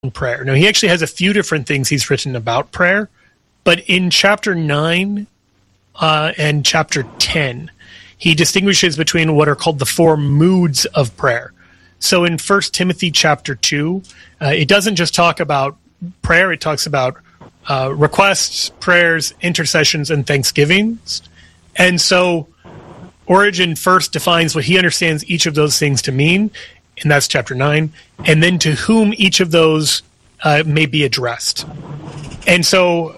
prayer. Now, he actually has a few different things he's written about prayer, but in chapter 9 and chapter 10, he distinguishes between what are called the 4 moods of prayer. So in 1 Timothy chapter 2, it doesn't just talk about prayer, it talks about requests, prayers, intercessions, and thanksgivings. And so Origen first defines what he understands each of those things to mean, and that's chapter 9, and then to whom each of those may be addressed. And so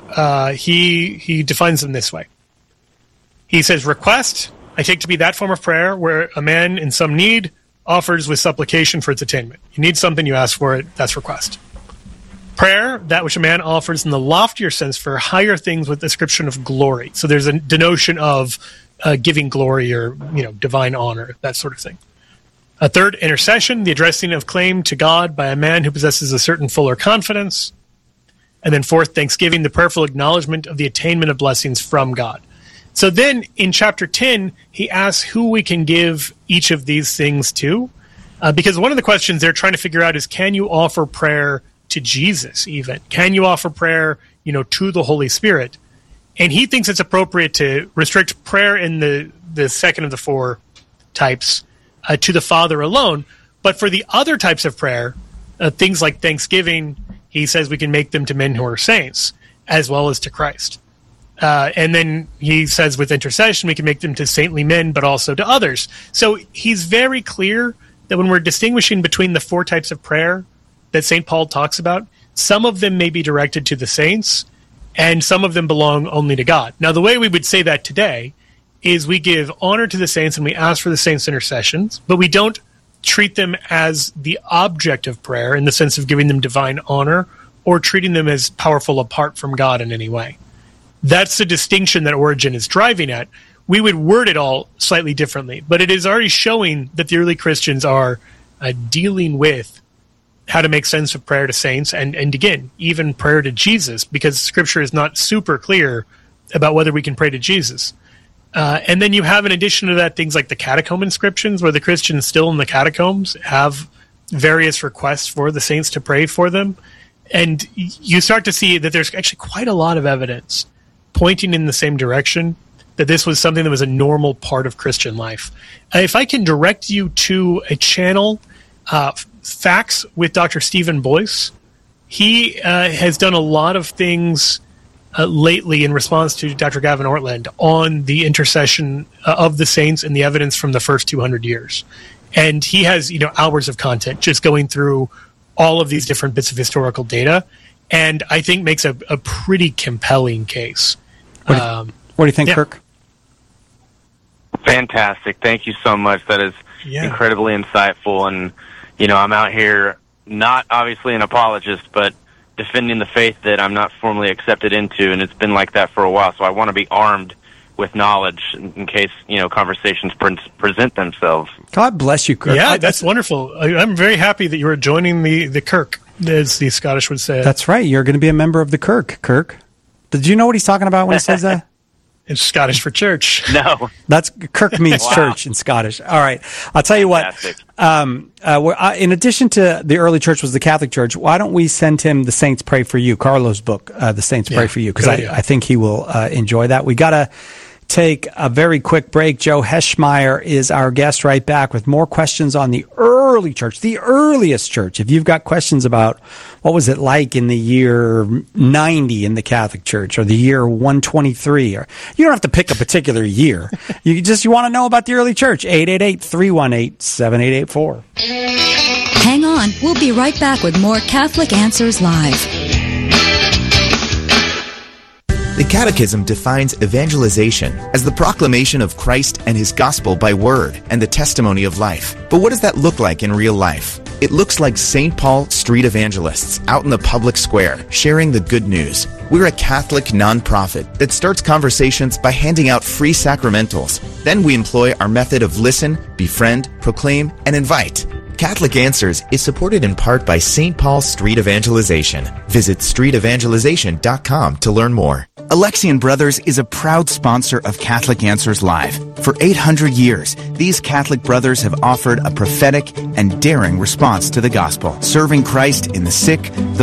he defines them this way. He says, request, I take to be that form of prayer where a man in some need offers with supplication for its attainment. You need something, you ask for it, that's request. Prayer, that which a man offers in the loftier sense for higher things with description of glory. So there's a denotion of giving glory or divine honor, that sort of thing. A third, intercession, the addressing of claim to God by a man who possesses a certain fuller confidence. And then fourth, thanksgiving, the prayerful acknowledgement of the attainment of blessings from God. So then in chapter 10, he asks who we can give each of these things to. Because one of the questions they're trying to figure out is, can you offer prayer to Jesus even? Can you offer prayer, to the Holy Spirit? And he thinks it's appropriate to restrict prayer in the second of the 4 types to the Father alone. But for the other types of prayer, things like thanksgiving, he says we can make them to men who are saints, as well as to Christ. And then he says with intercession, we can make them to saintly men, but also to others. So he's very clear that when we're distinguishing between the 4 types of prayer that St. Paul talks about, some of them may be directed to the saints, and some of them belong only to God. Now, the way we would say that today is we give honor to the saints and we ask for the saints' intercessions, but we don't treat them as the object of prayer in the sense of giving them divine honor or treating them as powerful apart from God in any way. That's the distinction that Origen is driving at. We would word it all slightly differently, but it is already showing that the early Christians are dealing with how to make sense of prayer to saints and again, even prayer to Jesus, because Scripture is not super clear about whether we can pray to Jesus. And then you have, in addition to that, things like the catacomb inscriptions, where the Christians still in the catacombs have various requests for the saints to pray for them. And you start to see that there's actually quite a lot of evidence pointing in the same direction, that this was something that was a normal part of Christian life. If I can direct you to a channel, Facts with Dr. Stephen Boyce, he has done a lot of things lately in response to Dr. Gavin Ortland on the intercession of the saints and the evidence from the first 200 years. And he has, hours of content just going through all of these different bits of historical data, and I think makes a pretty compelling case. What do you think, Kirk? Fantastic. Thank you so much. That is incredibly insightful. And, I'm out here not obviously an apologist, but defending the faith that I'm not formally accepted into, and it's been like that for a while. So I want to be armed with knowledge in case, conversations present themselves. God bless you, Kirk. Yeah, that's wonderful. I'm very happy that you are joining the Kirk, as the Scottish would say. That's right. You're going to be a member of the Kirk. Did you know what he's talking about when he says that? It's Scottish for church. No. That's Kirk means church in Scottish. All right. I'll tell you what. In addition to the early church was the Catholic Church, why don't we send him The Saints Pray For You, Carlo's book, The Saints Pray For You, because I think he will enjoy that. We got to take a very quick break. Joe Heschmeyer is our guest. Right back with more questions on the early church, the earliest church. If you've got questions about what was it like in the year 90 in the Catholic Church, or the year 123, or you don't have to pick a particular year. You want to know about the early church. 888-318-7884. Hang on. We'll be right back with more Catholic Answers Live. The Catechism defines evangelization as the proclamation of Christ and His gospel by word and the testimony of life. But what does that look like in real life? It looks like St. Paul Street Evangelists out in the public square, sharing the good news. We're a Catholic nonprofit that starts conversations by handing out free sacramentals. Then we employ our method of listen, befriend, proclaim, and invite. Catholic Answers is supported in part by St. Paul Street Evangelization. Visit streetevangelization.com to learn more. Alexian Brothers is a proud sponsor of Catholic Answers Live. For 800 years, these Catholic brothers have offered a prophetic and daring response to the gospel, serving Christ in the sick, the